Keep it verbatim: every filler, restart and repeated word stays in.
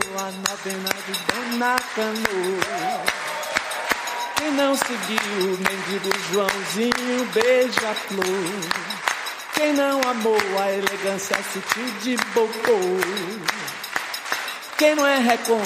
a novena de Dona Canoa. Quem não seguiu o mendigo Joãozinho beija-flor. Quem não amou a elegância sutil de Bocô. Quem não é recon